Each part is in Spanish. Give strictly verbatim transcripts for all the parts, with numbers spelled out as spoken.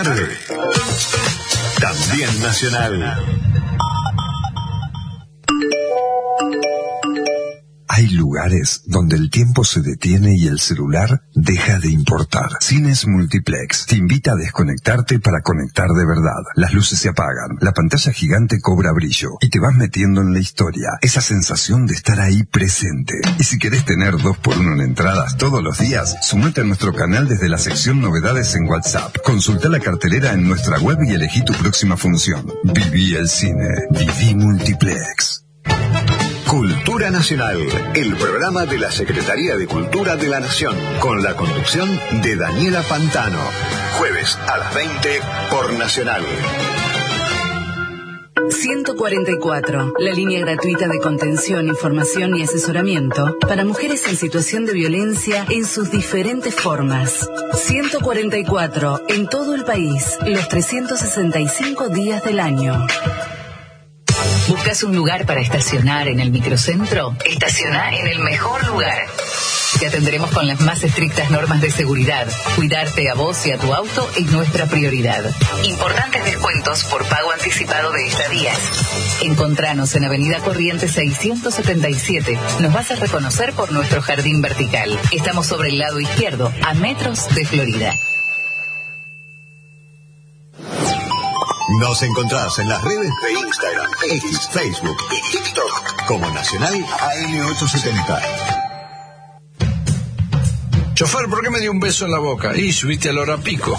escuchar también Nacional. Hay lugares donde el tiempo se detiene y el celular deja de importar. Cines Multiplex te invita a desconectarte para conectar de verdad. Las luces se apagan, la pantalla gigante cobra brillo y te vas metiendo en la historia. Esa sensación de estar ahí presente. Y si querés tener dos por uno en entradas todos los días, sumate a nuestro canal desde la sección Novedades en WhatsApp. Consulta la cartelera en nuestra web y elegí tu próxima función. Viví el cine. Viví Multiplex. Cultura Nacional, el programa de la Secretaría de Cultura de la Nación, con la conducción de Daniela Pantano. Jueves a las veinte por Nacional. ciento cuarenta y cuatro, la línea gratuita de contención, información y asesoramiento para mujeres en situación de violencia en sus diferentes formas. ciento cuarenta y cuatro, en todo el país, los trescientos sesenta y cinco días del año. ¿Buscas un lugar para estacionar en el microcentro? Estaciona en el mejor lugar. Te atenderemos con las más estrictas normas de seguridad. Cuidarte a vos y a tu auto es nuestra prioridad. Importantes descuentos por pago anticipado de estadías. Encontranos en Avenida Corrientes seiscientos setenta y siete. Nos vas a reconocer por nuestro jardín vertical. Estamos sobre el lado izquierdo, a metros de Florida. Nos encontrás en las redes de Instagram, X, Facebook y TikTok como Nacional A M ochocientos setenta. Chofer, ¿por qué me dio un beso en la boca? Y subiste al hora pico.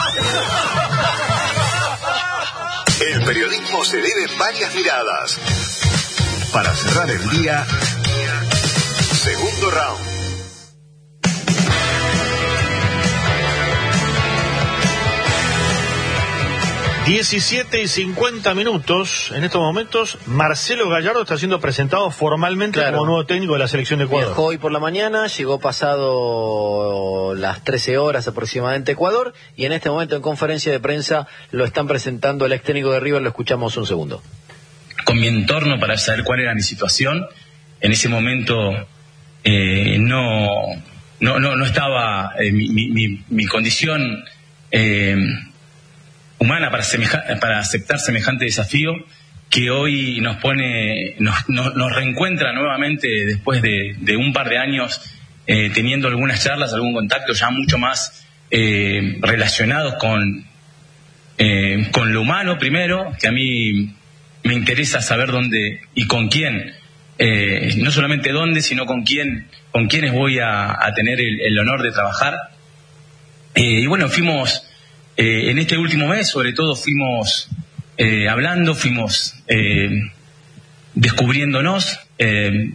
El periodismo se debe varias miradas. Para cerrar el día, segundo round. diecisiete y cincuenta minutos. En estos momentos, Marcelo Gallardo está siendo presentado formalmente claro. como nuevo técnico de la selección de Ecuador. Viajó hoy por la mañana, llegó pasado las trece horas aproximadamente a Ecuador, y en este momento en conferencia de prensa lo están presentando el ex técnico de River. Lo escuchamos un segundo. Con mi entorno para saber cuál era mi situación. En ese momento eh, no, no, no, no estaba eh, mi, mi, mi condición... Eh, humana para, semeja, para aceptar semejante desafío que hoy nos pone, nos, nos, nos reencuentra nuevamente después de, de un par de años eh, teniendo algunas charlas, algún contacto ya mucho más eh, relacionados con, eh, con lo humano primero, que a mí me interesa saber dónde y con quién, eh, no solamente dónde, sino con quién, con quiénes voy a, a tener el, el honor de trabajar. Eh, y bueno, fuimos... Eh, en este último mes, sobre todo, fuimos eh, hablando, fuimos eh, descubriéndonos, eh,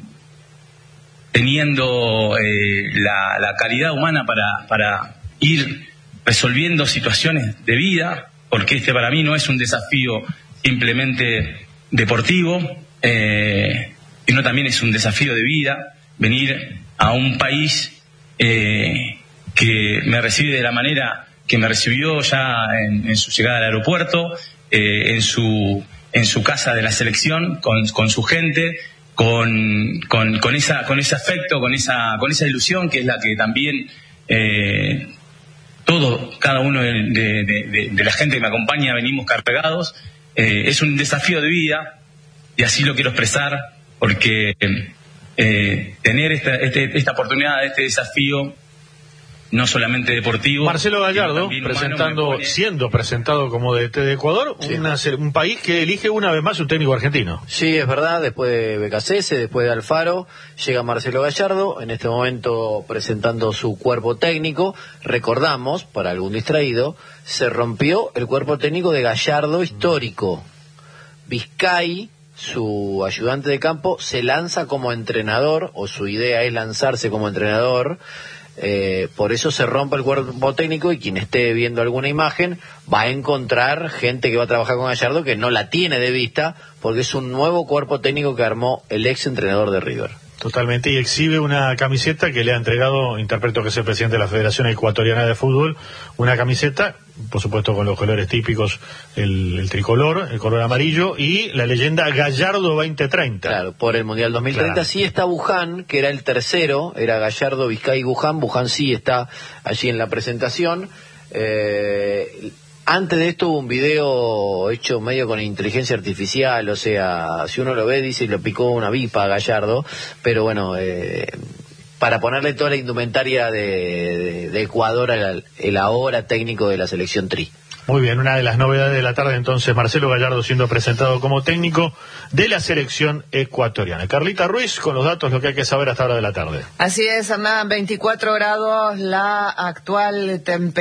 teniendo eh, la, la calidad humana para, para ir resolviendo situaciones de vida, porque este para mí no es un desafío simplemente deportivo, eh, sino también es un desafío de vida, venir a un país eh, que me recibe de la manera que me recibió ya en, en su llegada al aeropuerto, eh, en su en su casa de la selección, con, con su gente, con, con, con esa con ese afecto, con esa con esa ilusión que es la que también eh, todo, cada uno de, de, de, de la gente que me acompaña venimos cargados. Eh, es un desafío de vida y así lo quiero expresar, porque eh, tener esta, este, esta oportunidad, este desafío, no solamente deportivo. Marcelo Gallardo, presentando, pone... siendo presentado como D T de Ecuador, sí. una, un país que elige una vez más un técnico argentino. Sí, es verdad, después de B K C S, después de Alfaro, llega Marcelo Gallardo, en este momento presentando su cuerpo técnico. Recordamos, para algún distraído, se rompió el cuerpo técnico de Gallardo histórico. Vizcay, su ayudante de campo, se lanza como entrenador, o su idea es lanzarse como entrenador. Eh, por eso se rompe el cuerpo técnico, y quien esté viendo alguna imagen va a encontrar gente que va a trabajar con Gallardo que no la tiene de vista, porque es un nuevo cuerpo técnico que armó el ex entrenador de River. Totalmente, y exhibe una camiseta que le ha entregado, interpreto que es el presidente de la Federación Ecuatoriana de Fútbol, una camiseta, por supuesto con los colores típicos, el, el tricolor, el color amarillo, y la leyenda Gallardo veinte treinta. Claro, por el Mundial dos mil treinta. Claro. Sí está Buján, que era el tercero, era Gallardo, Vizcay y Buján. Buján sí está allí en la presentación. Eh, Antes de esto hubo un video hecho medio con inteligencia artificial, o sea, si uno lo ve dice lo picó una vipa a Gallardo, pero bueno, eh, para ponerle toda la indumentaria de, de, de Ecuador al el ahora técnico de la selección Tri. Muy bien, una de las novedades de la tarde entonces, Marcelo Gallardo siendo presentado como técnico de la selección ecuatoriana. Carlita Ruiz con los datos, lo que hay que saber hasta ahora de la tarde. Así es, andaban veinticuatro grados la actual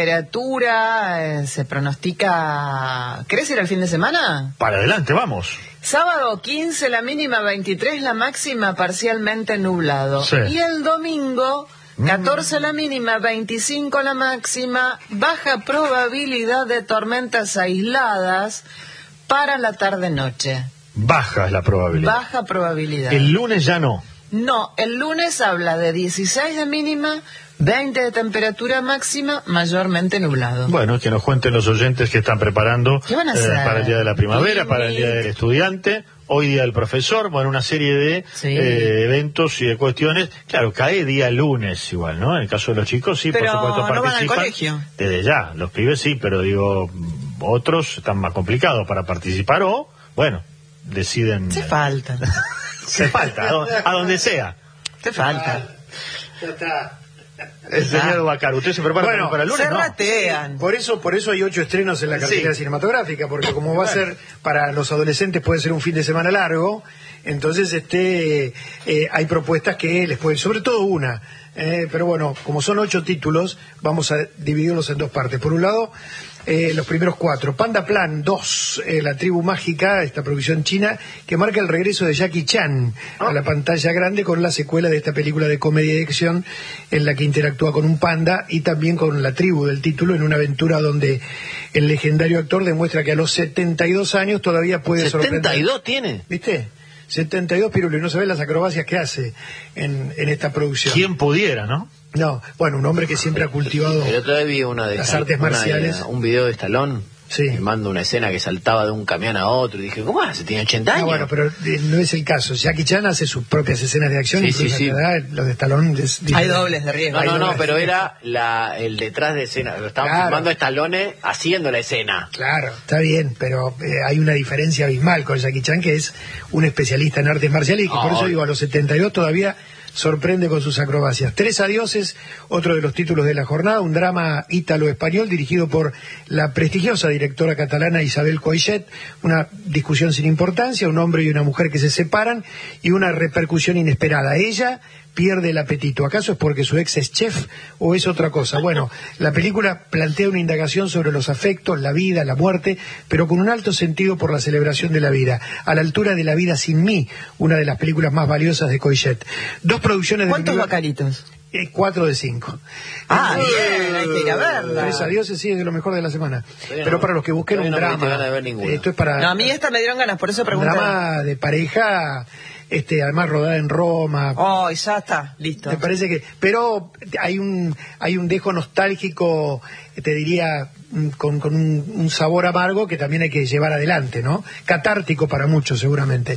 temperatura, eh, se pronostica... ¿Querés ir al fin de semana? Para adelante, vamos. Sábado quince, la mínima veintitrés, la máxima parcialmente nublado. Sí. Y el domingo... catorce la mínima, veinticinco la máxima, baja probabilidad de tormentas aisladas para la tarde-noche. Baja es la probabilidad. Baja probabilidad. El lunes ya no. No, el lunes habla de dieciséis de mínima, veinte de temperatura máxima, mayormente nublado. Bueno, que nos cuenten los oyentes que están preparando ¿Qué van a hacer? eh, para el Día de la Primavera, para el Día del Estudiante, hoy Día del Profesor, bueno, una serie de Sí. eh, eventos y de cuestiones. Claro, cae día lunes igual, ¿no? En el caso de los chicos, sí, Pero por supuesto no van al participan. colegio. Desde ya, los pibes sí, pero digo, otros están más complicados para participar o, bueno, deciden... Te falta. Se falta, a, do- a donde sea. Te falta. Ya está. El señor Bacar, ¿usted se prepara Bueno, para el lunes? Se No. ratean. Por eso, por eso hay ocho estrenos en la cartelera Sí. cinematográfica, porque como va a ser para los adolescentes puede ser un fin de semana largo, entonces este eh, hay propuestas que les pueden, sobre todo una, eh, pero bueno, como son ocho títulos, vamos a dividirlos en dos partes. Por un lado, eh, los primeros cuatro. Panda Plan dos, eh, la tribu mágica, esta producción china, que marca el regreso de Jackie Chan a la pantalla grande con la secuela de esta película de comedia y acción en la que interactúa con un panda y también con la tribu del título en una aventura donde el legendario actor demuestra que a los setenta y dos años todavía puede sorprender. ¿setenta y dos tiene? ¿Viste? setenta y dos, Pirulo, y no sabés las acrobacias que hace en, en esta producción. ¿Quién pudiera, no? No, bueno, un hombre que siempre ha cultivado El otro día vi una de las Stal- artes una de- marciales. un video de Stallone. Sí. Me manda una escena que saltaba de un camión a otro y dije, ¿cómo hace? Tiene ochenta Ah, años. bueno, pero eh, no es el caso. Jackie Chan hace sus propias escenas de acción, Sí, incluso sí, a sí. la edad, los de Stallone es Hay diferente. dobles de riesgo. No, Ahí no, no no, es. pero era la, el detrás de escena. Lo estaban Claro. filmando Stallone haciendo la escena. Claro, está bien, pero eh, hay una diferencia abismal con Jackie Chan, que es un especialista en artes marciales y que Ah, por eso obvio. digo, a los setenta y dos todavía sorprende con sus acrobacias. Tres adioses, otro de los títulos de la jornada, un drama ítalo-español dirigido por la prestigiosa directora catalana Isabel Coixet, una discusión sin importancia, un hombre y una mujer que se separan y una repercusión inesperada. Ella pierde el apetito. ¿Acaso es porque su ex es chef o es otra cosa? Bueno, la película plantea una indagación sobre los afectos, la vida, la muerte, pero con un alto sentido por la celebración de la vida, a la altura de La vida sin mí, una de las películas más valiosas de Coixet. Dos producciones de... ¿Cuántos bacaritos? Eh, cuatro de cinco. Ah, Eh, bien, hay que ir a verla. Tres adioses, sí, es de lo mejor de la semana. Todavía Pero no- para los que busquen un todavía no me diste drama, ganas de ver ninguna. esto es para... No, a mí esta me dieron ganas, por eso un pregunté. drama de pareja, este, además rodada en Roma. Oh, ya está, listo. Me parece que, pero hay un hay un dejo nostálgico, te diría, mm, con, con un, un sabor amargo que también hay que llevar adelante, ¿no? Catártico para muchos, seguramente.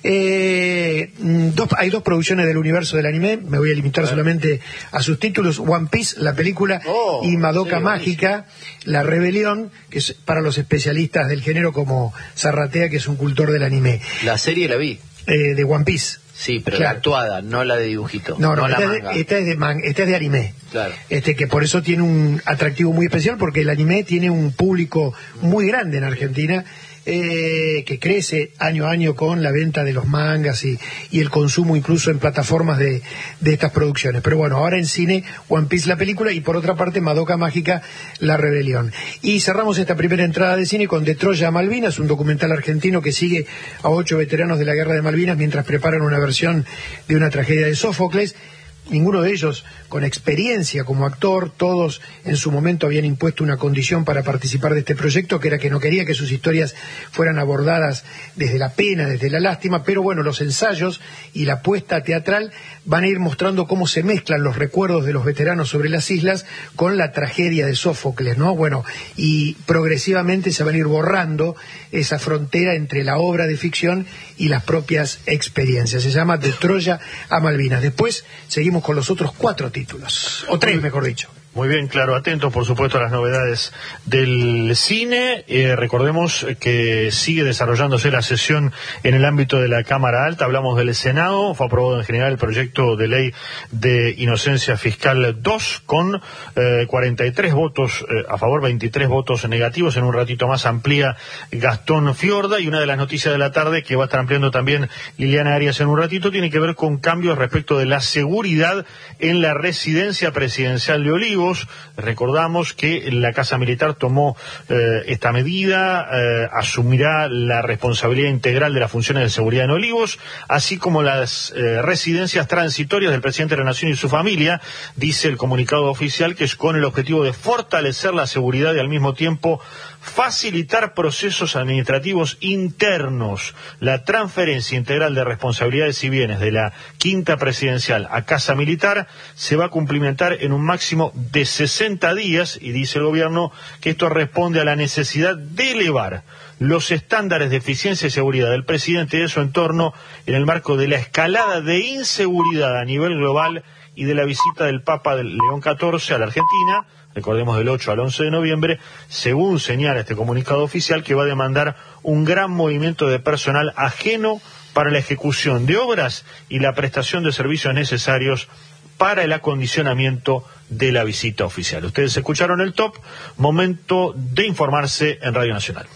Eh, mm, dos, hay dos producciones del universo del anime, me voy a limitar solamente a sus títulos: One Piece, la película, Oh, y Madoka sí, Mágica, La Rebelión, que es para los especialistas del género como Zarratea, que es un cultor del anime, La serie la vi. eh, de One Piece. Sí, pero Claro. la actuada, no la de dibujito. No, no, la esta, es manga. de, esta es de man- esta es de anime. Claro. Este, que por eso tiene un atractivo muy especial, porque el anime tiene un público muy grande en Argentina, eh, que crece año a año con la venta de los mangas y, y el consumo incluso en plataformas de, de estas producciones. Pero bueno, ahora en cine, One Piece la película, y por otra parte Madoka Mágica, La Rebelión. Y cerramos esta primera entrada de cine con De Troya a Malvinas, un documental argentino que sigue a ocho veteranos de la Guerra de Malvinas mientras preparan una versión de una tragedia de Sófocles. Ninguno de ellos con experiencia como actor, todos en su momento habían impuesto una condición para participar de este proyecto, que era que no quería que sus historias fueran abordadas desde la pena, desde la lástima, pero bueno, los ensayos y la puesta teatral van a ir mostrando cómo se mezclan los recuerdos de los veteranos sobre las islas con la tragedia de Sófocles, ¿no? Bueno, y progresivamente se van a ir borrando esa frontera entre la obra de ficción y las propias experiencias. Se llama De Troya a Malvinas. Después seguimos con los otros cuatro títulos, o tres mejor dicho. Muy bien, claro, atentos por supuesto a las novedades del cine. Eh, recordemos que sigue desarrollándose la sesión en el ámbito de la Cámara Alta. Hablamos del Senado, fue aprobado en general el proyecto de ley de inocencia fiscal dos con eh, cuarenta y tres votos eh, a favor, veintitrés votos negativos. En un ratito más amplía Gastón Fiorda, y una de las noticias de la tarde que va a estar ampliando también Liliana Arias en un ratito tiene que ver con cambios respecto de la seguridad en la residencia presidencial de Olivos. Recordamos que la Casa Militar tomó eh, esta medida, eh, asumirá la responsabilidad integral de las funciones de seguridad en Olivos, así como las eh, residencias transitorias del presidente de la Nación y su familia, dice el comunicado oficial, que es con el objetivo de fortalecer la seguridad y al mismo tiempo facilitar procesos administrativos internos. La transferencia integral de responsabilidades y bienes de la Quinta Presidencial a Casa Militar se va a cumplimentar en un máximo de sesenta días, y dice el gobierno que esto responde a la necesidad de elevar los estándares de eficiencia y seguridad del presidente y de su entorno en el marco de la escalada de inseguridad a nivel global y de la visita del Papa León catorce a la Argentina, recordemos del ocho al once de noviembre, según señala este comunicado oficial, que va a demandar un gran movimiento de personal ajeno para la ejecución de obras y la prestación de servicios necesarios para el acondicionamiento de la visita oficial. Ustedes escucharon el top, momento de informarse en Radio Nacional.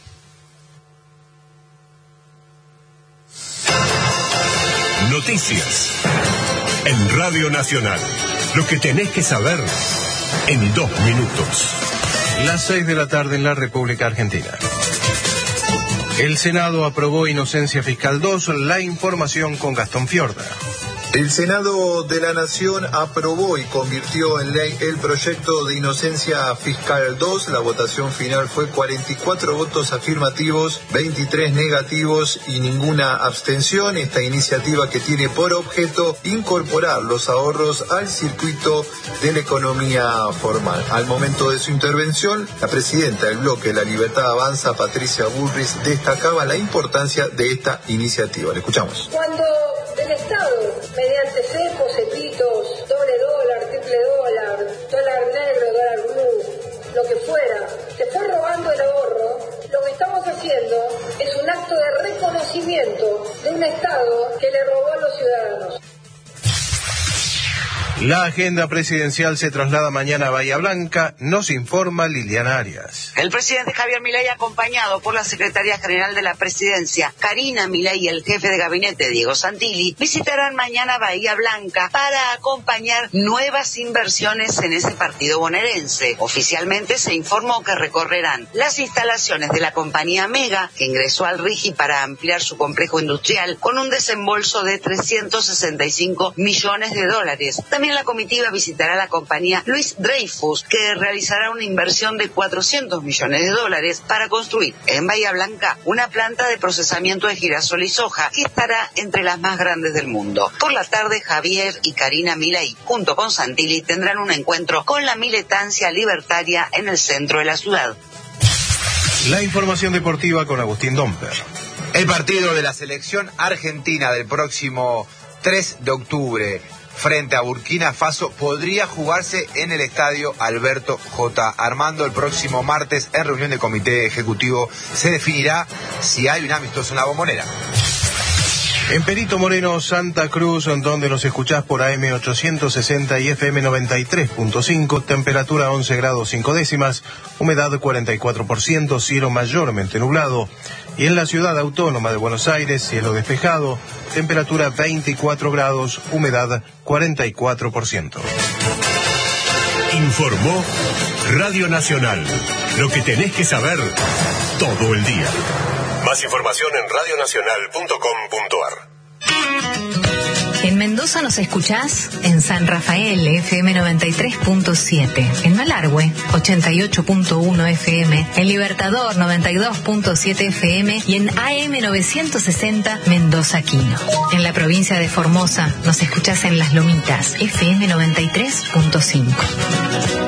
Noticias en Radio Nacional. Lo que tenés que saber en dos minutos. Las seis de la tarde en la República Argentina. El Senado aprobó Inocencia Fiscal dos, la información con Gastón Fiorda. El Senado de la Nación aprobó y convirtió en ley el proyecto de Inocencia Fiscal dos. La votación final fue cuarenta y cuatro votos afirmativos, veintitrés negativos y ninguna abstención. Esta iniciativa, que tiene por objeto incorporar los ahorros al circuito de la economía formal. Al momento de su intervención, la presidenta del bloque La Libertad Avanza, Patricia Bullrich, destacaba la importancia de esta iniciativa. Le escuchamos. Cuando el Estado, mediante cepos, cepitos, doble dólar, triple dólar, dólar negro, dólar blue, lo que fuera, se fue robando el ahorro, lo que estamos haciendo es un acto de reconocimiento de un Estado que le robó a los ciudadanos. La agenda presidencial se traslada mañana a Bahía Blanca, nos informa Liliana Arias. El presidente Javier Milei, acompañado por la secretaria general de la presidencia, Karina Milei, y el jefe de gabinete, Diego Santilli, visitarán mañana Bahía Blanca para acompañar nuevas inversiones en ese partido bonaerense. Oficialmente se informó que recorrerán las instalaciones de la compañía Mega, que ingresó al RIGI para ampliar su complejo industrial con un desembolso de trescientos sesenta y cinco millones de dólares. También la comitiva visitará la compañía Luis Dreyfus, que realizará una inversión de cuatrocientos millones de dólares para construir en Bahía Blanca una planta de procesamiento de girasol y soja que estará entre las más grandes del mundo. Por la tarde, Javier y Karina Milei, junto con Santilli, tendrán un encuentro con la militancia libertaria en el centro de la ciudad. La información deportiva con Agustín Domper. El partido de la selección argentina del próximo tres de octubre frente a Burkina Faso podría jugarse en el estadio Alberto J. Armando. El próximo martes, en reunión del comité ejecutivo, se definirá si hay un amistoso en la Bombonera. En Perito Moreno, Santa Cruz, donde nos escuchás por A M ochocientos sesenta y F M noventa y tres punto cinco, temperatura once grados cinco décimas, humedad cuarenta y cuatro por ciento, cielo mayormente nublado. Y en la ciudad autónoma de Buenos Aires, cielo despejado, temperatura veinticuatro grados, humedad cuarenta y cuatro por ciento. Informó Radio Nacional. Lo que tenés que saber todo el día. Más información en radio nacional punto com punto a r. En Mendoza nos escuchás en San Rafael, F M noventa y tres punto siete, en Malargüe, ochenta y ocho punto uno F M, en Libertador, noventa y dos punto siete F M y en A M novecientos sesenta Mendoza Quino. En la provincia de Formosa nos escuchás en Las Lomitas, F M noventa y tres punto cinco.